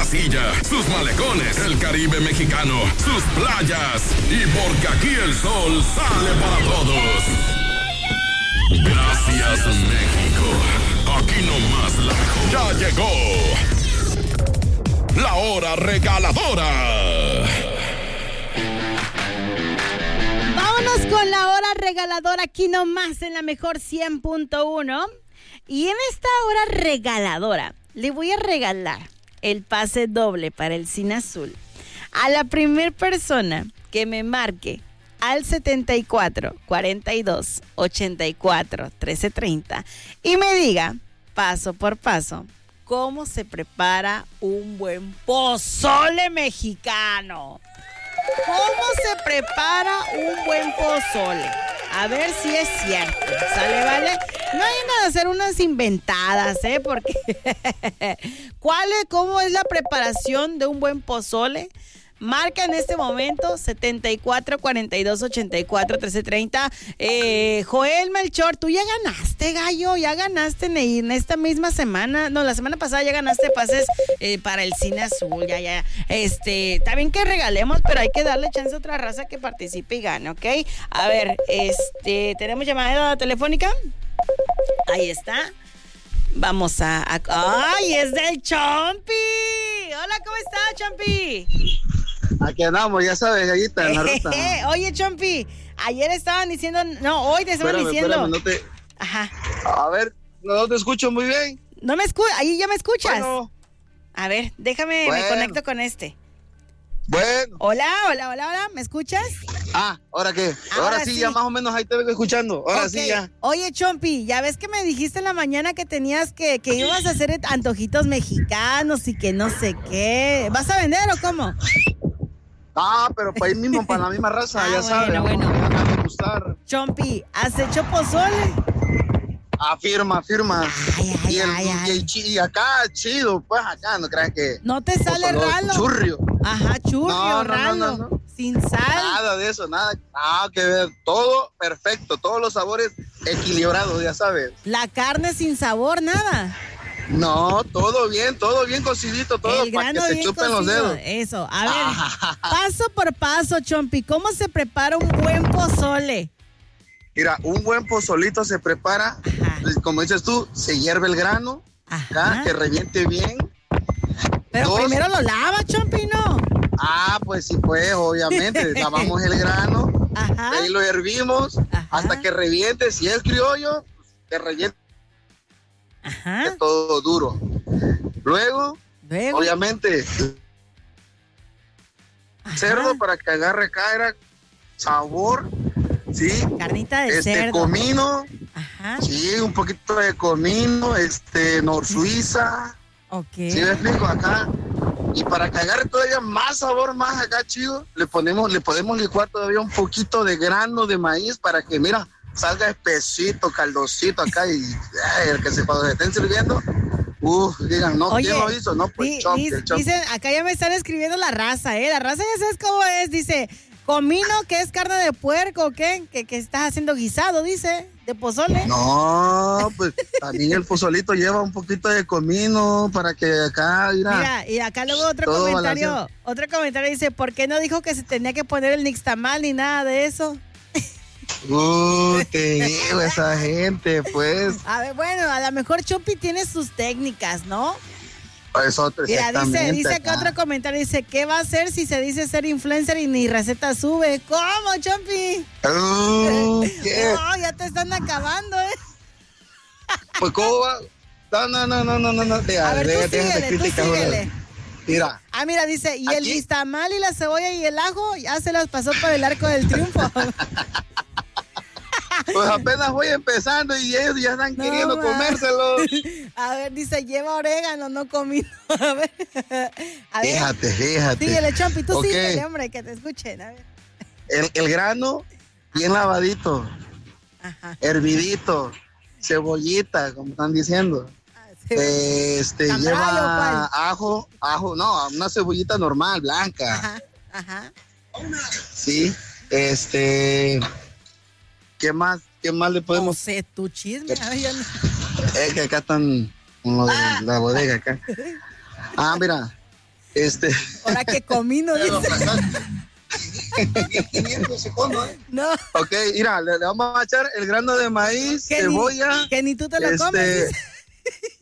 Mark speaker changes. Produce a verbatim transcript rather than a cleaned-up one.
Speaker 1: silla, sus malecones, el Caribe mexicano, sus playas. Y porque aquí el sol sale para todos. Gracias, México. Aquí nomás la mejor. Ya llegó la hora regaladora.
Speaker 2: Vámonos con la hora regaladora aquí nomás en la mejor cien punto uno. Y en esta hora regaladora le voy a regalar el pase doble para el Cine Azul a la primer persona que me marque al setenta y cuatro, cuarenta y dos, ochenta y cuatro, trece treinta y me diga paso por paso cómo se prepara un buen pozole mexicano. ¿Cómo se prepara un buen pozole? A ver si es cierto. ¿Sale, vale? No hay nada de hacer unas inventadas, ¿eh? Porque ¿cuál es, cómo es la preparación de un buen pozole? Marca en este momento setenta y cuatro, cuarenta y dos, ochenta y cuatro, trece treinta. Eh, Joel Melchor, tú ya ganaste, gallo, ya ganaste en esta misma semana. No, la semana pasada ya ganaste pases eh, para el Cine Azul. Ya, ya. Este, está bien que regalemos, pero hay que darle chance a otra raza que participe y gane, ¿ok? A ver, este, ¿tenemos llamada telefónica? Ahí está. Vamos a, a... ¡Ay, es del Chompi! Hola, ¿cómo estás, Chompi?
Speaker 3: Aquí andamos, ya sabes, gallita, en la ruta.
Speaker 2: Oye, Chompi, ayer estaban diciendo, no, hoy te estaban
Speaker 3: espérame,
Speaker 2: diciendo.
Speaker 3: Espérame, no te...
Speaker 2: Ajá.
Speaker 3: A ver, no te escucho muy bien.
Speaker 2: No me escuchas, ahí ya me escuchas.
Speaker 3: Bueno.
Speaker 2: A ver, déjame,
Speaker 3: Bueno.
Speaker 2: me conecto con este.
Speaker 3: Bueno.
Speaker 2: Hola, hola, hola, hola, ¿me escuchas?
Speaker 3: Ah, ¿ahora qué? Ahora,
Speaker 2: Ahora
Speaker 3: sí,
Speaker 2: sí.
Speaker 3: ya más o menos ahí te vengo escuchando. Ahora
Speaker 2: Ok.
Speaker 3: sí, ya.
Speaker 2: Oye, Chompi, ya ves que me dijiste en la mañana que tenías que, que ibas a hacer antojitos mexicanos y que no sé qué. ¿Vas a vender o cómo?
Speaker 3: Ah, pero para ahí mismo, para la misma raza,
Speaker 2: Ah,
Speaker 3: ya
Speaker 2: bueno,
Speaker 3: sabes.
Speaker 2: bueno.
Speaker 3: Me van a gustar.
Speaker 2: Chompi, ¿has hecho pozole?
Speaker 3: Afirma, afirma.
Speaker 2: Ay, ay,
Speaker 3: y, el,
Speaker 2: ay,
Speaker 3: y,
Speaker 2: ay.
Speaker 3: el chi- y acá, chido, pues acá, no creas que...
Speaker 2: ¿No te sale
Speaker 3: pozolón,
Speaker 2: ralo?
Speaker 3: Churrio.
Speaker 2: Ajá, churrio,
Speaker 3: No, no, no,
Speaker 2: ralo,
Speaker 3: no, no.
Speaker 2: sin sal.
Speaker 3: Nada de eso, nada. Nada que ver. Todo perfecto, todos los sabores equilibrados, ya sabes.
Speaker 2: La carne sin sabor, nada.
Speaker 3: No, todo bien, todo bien cocidito, todo
Speaker 2: El
Speaker 3: para que
Speaker 2: grano
Speaker 3: se
Speaker 2: bien
Speaker 3: chupen los
Speaker 2: cocido.
Speaker 3: dedos.
Speaker 2: Eso, a ver, paso por paso, Chompi, ¿cómo se prepara un buen pozole?
Speaker 3: Mira, un buen pozolito se prepara,
Speaker 2: Ajá.
Speaker 3: como dices tú, se hierve el grano,
Speaker 2: Ajá.
Speaker 3: acá, que reviente bien.
Speaker 2: Pero
Speaker 3: Dos.
Speaker 2: primero lo lava, Chompi, ¿no?
Speaker 3: Ah, pues sí, pues, obviamente, lavamos el grano,
Speaker 2: Ajá.
Speaker 3: ahí lo hervimos
Speaker 2: Ajá.
Speaker 3: hasta que reviente. Si es criollo, pues, que reviente
Speaker 2: Ajá.
Speaker 3: todo duro. Luego,
Speaker 2: Luego.
Speaker 3: obviamente,
Speaker 2: Ajá.
Speaker 3: cerdo para que agarre cara, sabor, sí.
Speaker 2: Carnita de
Speaker 3: este
Speaker 2: cerdo.
Speaker 3: comino,
Speaker 2: Ajá.
Speaker 3: sí, un poquito de comino, este, nor suiza,
Speaker 2: Ok.
Speaker 3: ¿sí me explico? Acá. Y para que agarre todavía más sabor, más acá chido, le ponemos, le podemos licuar todavía un poquito de grano de maíz para que, mira, salga espesito, caldosito acá y ay, el que se cuando se estén sirviendo, uff, digan, no,
Speaker 2: Oye,
Speaker 3: ¿quién lo hizo? No, pues
Speaker 2: di-
Speaker 3: Chompi,
Speaker 2: di-
Speaker 3: el Chompi.
Speaker 2: dicen, acá ya me están escribiendo la raza, ¿eh? La raza ya sabes cómo es, dice, comino, que es carne de puerco, ¿qué? Que, que estás haciendo guisado, dice, de pozole.
Speaker 3: No, pues también el pozolito lleva un poquito de comino para que acá, mira.
Speaker 2: Mira, y acá luego otro
Speaker 3: Todo
Speaker 2: comentario,
Speaker 3: balanceado.
Speaker 2: otro comentario dice, ¿por qué no dijo que se tenía que poner el nixtamal ni nada de eso?
Speaker 3: Uh, te digo, esa gente, pues.
Speaker 2: A ver, bueno, a lo mejor Chompi tiene sus técnicas, ¿no?
Speaker 3: Es otro,
Speaker 2: Mira, dice,
Speaker 3: exactamente,
Speaker 2: dice acá
Speaker 3: acá.
Speaker 2: otro comentario, dice, ¿qué va a hacer si se dice ser influencer y ni receta sube? ¿Cómo, Chompi?
Speaker 3: Uh, ¿qué?
Speaker 2: No, ya te están acabando, ¿eh?
Speaker 3: Pues, ¿cómo va? No, no, no, no, no, no, no. Deja,
Speaker 2: A ver,
Speaker 3: deja,
Speaker 2: tú
Speaker 3: deja de
Speaker 2: síguele, tú
Speaker 3: críticas,
Speaker 2: síguele.
Speaker 3: brother. Mira,
Speaker 2: Ah, mira, dice, y el
Speaker 3: Aquí-
Speaker 2: nixtamal y la cebolla y el ajo ya se las pasó por el arco del triunfo.
Speaker 3: pues apenas voy empezando y ellos ya están
Speaker 2: No,
Speaker 3: queriendo
Speaker 2: ma.
Speaker 3: comérselo.
Speaker 2: A ver, dice, lleva orégano, no comino. A ver, a ver,
Speaker 3: Fíjate, fíjate.
Speaker 2: síguele, Chompi, tú
Speaker 3: Ok.
Speaker 2: síguele, hombre, que te escuchen, a ver.
Speaker 3: El, el grano bien lavadito,
Speaker 2: Ajá.
Speaker 3: hervidito, cebollita, como están diciendo.
Speaker 2: Ah, sí.
Speaker 3: Este,
Speaker 2: ¿Cambray o
Speaker 3: lleva
Speaker 2: cuál?
Speaker 3: ajo, ajo, no, una cebollita normal, blanca.
Speaker 2: Ajá, ajá.
Speaker 3: Sí, este, ¿qué más? ¿Qué más le
Speaker 2: No
Speaker 3: podemos?
Speaker 2: sé, tu chisme. A ver, yo no-
Speaker 3: Es que acá están con lo de la bodega acá. Ah, mira, Este.
Speaker 2: Ahora que comí, no dice.
Speaker 3: quinientos segundos, ¿eh?
Speaker 2: No.
Speaker 3: Ok, mira, le, le vamos a echar el grano de maíz,
Speaker 2: Que
Speaker 3: cebolla.
Speaker 2: Ni, que ni tú te lo
Speaker 3: este,
Speaker 2: comes.